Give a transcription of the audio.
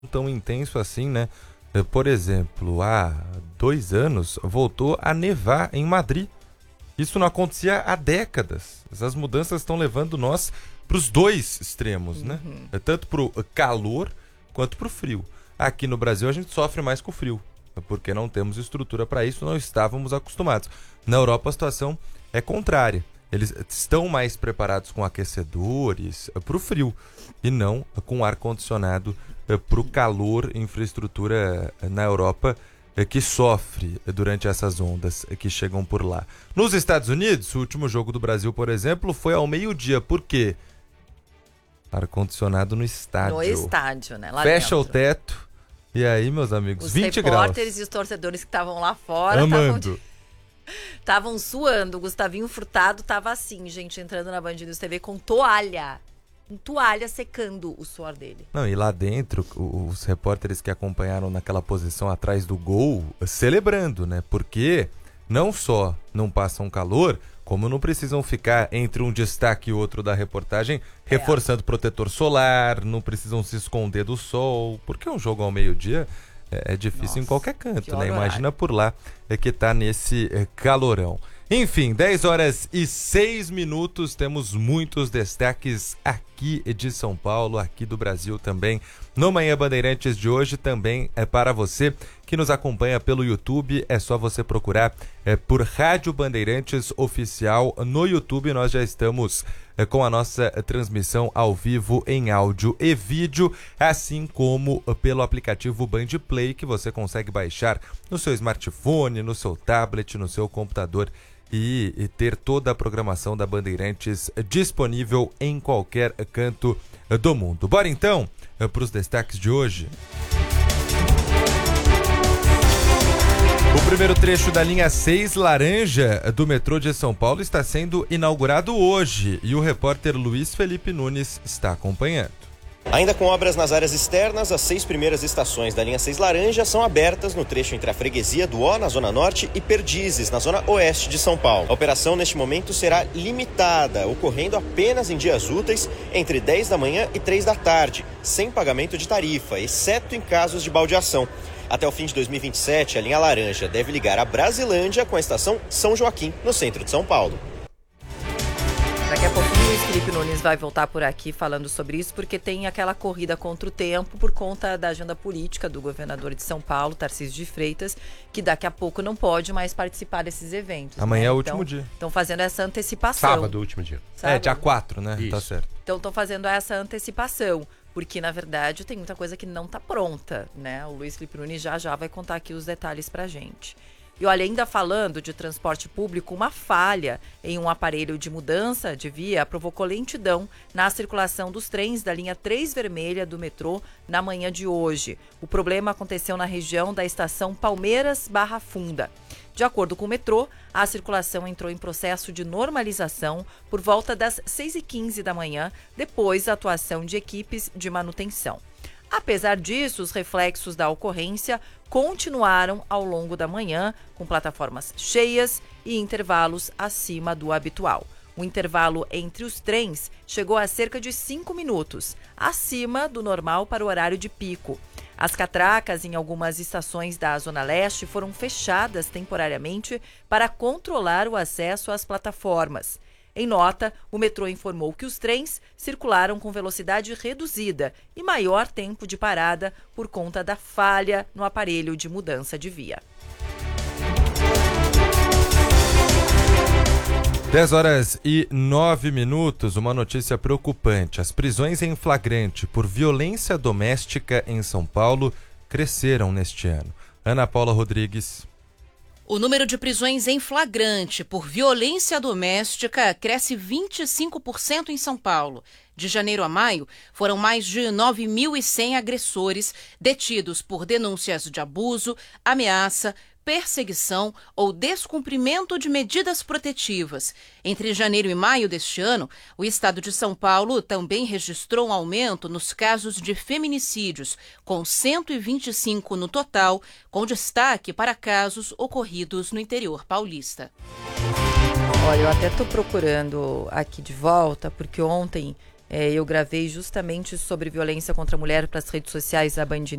tão intenso assim, né? Por exemplo, há 2 anos voltou a nevar em Madrid. Isso não acontecia há décadas. Essas mudanças estão levando nós para os dois extremos, né? Tanto para o calor quanto para o frio. Aqui no Brasil a gente sofre mais com o frio, porque não temos estrutura para isso, não estávamos acostumados. Na Europa a situação é contrária. Eles estão mais preparados com aquecedores para o frio e não com ar-condicionado para o calor. Infraestrutura na Europa que sofre durante essas ondas que chegam por lá. Nos Estados Unidos, o último jogo do Brasil, por exemplo, foi ao meio-dia. Por quê? Ar-condicionado no estádio. No estádio, né? Lá Fecha dentro. O teto. E aí, meus amigos, Os 20 graus. Os repórteres e os torcedores que estavam lá fora amando. Estavam suando. O Gustavinho Furtado tava assim, gente, entrando na Band News TV com toalha. Com toalha secando o suor dele. Não, e lá dentro, os repórteres que acompanharam naquela posição atrás do gol, celebrando, né? Porque não só não passam calor, como não precisam ficar entre um destaque e outro da reportagem, reforçando protetor solar, não precisam se esconder do sol, porque um jogo ao meio-dia é difícil em qualquer canto, né? Imagina por lá que tá nesse calorão. Enfim, 10h06, temos muitos destaques aqui de São Paulo, aqui do Brasil também. No Manhã Bandeirantes de hoje também é para você que nos acompanha pelo YouTube, é só você procurar por Rádio Bandeirantes Oficial no YouTube. Nós já estamos com a nossa transmissão ao vivo em áudio e vídeo, assim como pelo aplicativo Band Play, que você consegue baixar no seu smartphone, no seu tablet, no seu computador e ter toda a programação da Bandeirantes disponível em qualquer canto do mundo. Bora então para os destaques de hoje. O primeiro trecho da linha 6 laranja do metrô de São Paulo está sendo inaugurado hoje e o repórter Luiz Felipe Nunes está acompanhando. Ainda com obras nas áreas externas, as 6 primeiras estações da linha 6 laranja são abertas no trecho entre a freguesia do Ó, na Zona Norte, e Perdizes, na Zona Oeste de São Paulo. A operação, neste momento, será limitada, ocorrendo apenas em dias úteis entre 10 da manhã e 3 da tarde, sem pagamento de tarifa, exceto em casos de baldeação. Até o fim de 2027, a linha laranja deve ligar a Brasilândia com a estação São Joaquim, no centro de São Paulo. Daqui a pouquinho o Luiz Felipe Nunes vai voltar por aqui falando sobre isso, porque tem aquela corrida contra o tempo por conta da agenda política do governador de São Paulo, Tarcísio de Freitas, que daqui a pouco não pode mais participar desses eventos. Amanhã é o último dia. Estão fazendo essa antecipação. Sábado, o último dia. Sábado. Dia 4, né? Isso. Tá certo. Então estão fazendo essa antecipação, porque na verdade tem muita coisa que não está pronta, né? O Luiz Felipe Nunes já vai contar aqui os detalhes pra gente. E olha, ainda falando de transporte público, uma falha em um aparelho de mudança de via provocou lentidão na circulação dos trens da linha 3 vermelha do metrô na manhã de hoje. O problema aconteceu na região da estação Palmeiras/Barra Funda. De acordo com o metrô, a circulação entrou em processo de normalização por volta das 6h15 da manhã, depois da atuação de equipes de manutenção. Apesar disso, os reflexos da ocorrência continuaram ao longo da manhã, com plataformas cheias e intervalos acima do habitual. O intervalo entre os trens chegou a cerca de 5 minutos, acima do normal para o horário de pico. As catracas em algumas estações da Zona Leste foram fechadas temporariamente para controlar o acesso às plataformas. Em nota, o metrô informou que os trens circularam com velocidade reduzida e maior tempo de parada por conta da falha no aparelho de mudança de via. 10h09, uma notícia preocupante. As prisões em flagrante por violência doméstica em São Paulo cresceram neste ano. Ana Paula Rodrigues. O número de prisões em flagrante por violência doméstica cresce 25% em São Paulo. De janeiro a maio, foram mais de 9.100 agressores detidos por denúncias de abuso, ameaça, perseguição ou descumprimento de medidas protetivas. Entre janeiro e maio deste ano, o estado de São Paulo também registrou um aumento nos casos de feminicídios, com 125 no total, com destaque para casos ocorridos no interior paulista. Olha, eu até estou procurando aqui de volta, porque ontem Eu gravei justamente sobre violência contra a mulher para as redes sociais da Band